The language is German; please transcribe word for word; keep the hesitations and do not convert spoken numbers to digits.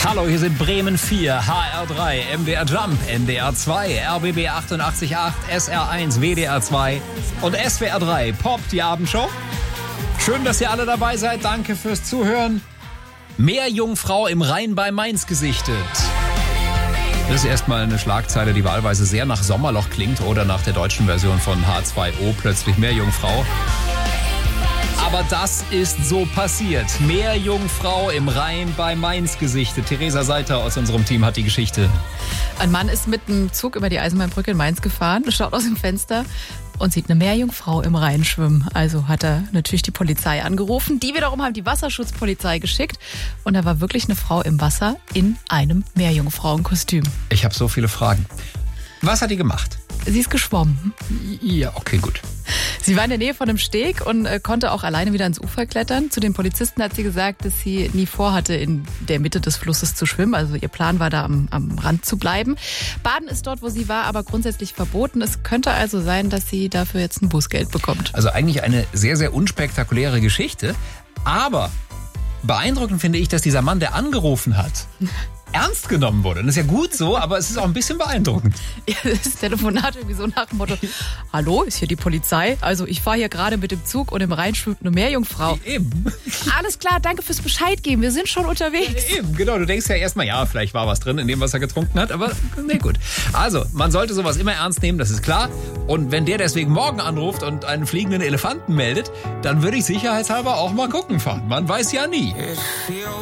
Hallo, hier sind Bremen vier, H R drei, M D R Jump, N D R zwei, R B B achtundachtzig Komma acht, S R eins, W D R zwei und S W R drei, Pop, die Abendshow. Schön, dass ihr alle dabei seid. Danke fürs Zuhören. Meerjungfrau im Rhein bei Mainz gesichtet. Das ist erstmal eine Schlagzeile, die wahlweise sehr nach Sommerloch klingt oder nach der deutschen Version von H zwei O, plötzlich Meerjungfrau. Aber das ist so passiert. Meerjungfrau im Rhein bei Mainz gesichtet. Theresa Seiter aus unserem Team hat die Geschichte. Ein Mann ist mit einem Zug über die Eisenbahnbrücke in Mainz gefahren, schaut aus dem Fenster und sieht eine Meerjungfrau im Rhein schwimmen. Also hat er natürlich die Polizei angerufen. Die wiederum haben die Wasserschutzpolizei geschickt. Und da war wirklich eine Frau im Wasser in einem Meerjungfrauenkostüm. Ich habe so viele Fragen. Was hat die gemacht? Sie ist geschwommen. Ja, okay, gut. Sie war in der Nähe von einem Steg und äh, konnte auch alleine wieder ans Ufer klettern. Zu den Polizisten hat sie gesagt, dass sie nie vorhatte, in der Mitte des Flusses zu schwimmen. Also ihr Plan war da am, am Rand zu bleiben. Baden ist dort, wo sie war, aber grundsätzlich verboten. Es könnte also sein, dass sie dafür jetzt ein Bußgeld bekommt. Also eigentlich eine sehr, sehr unspektakuläre Geschichte. Aber beeindruckend finde ich, dass dieser Mann, der angerufen hat, ernst genommen wurde. Das ist ja gut so, aber es ist auch ein bisschen beeindruckend. Ja, das Telefonat irgendwie so nach dem Motto, hallo, ist hier die Polizei? Also ich fahre hier gerade mit dem Zug und im Rhein schwimmt eine Meerjungfrau. Eben. Alles klar, danke fürs Bescheid geben, wir sind schon unterwegs. Eben, genau. Du denkst ja erstmal, ja, vielleicht war was drin in dem, was er getrunken hat, aber nee, gut. Also, man sollte sowas immer ernst nehmen, das ist klar. Und wenn der deswegen morgen anruft und einen fliegenden Elefanten meldet, dann würde ich sicherheitshalber auch mal gucken fahren. Man weiß ja nie.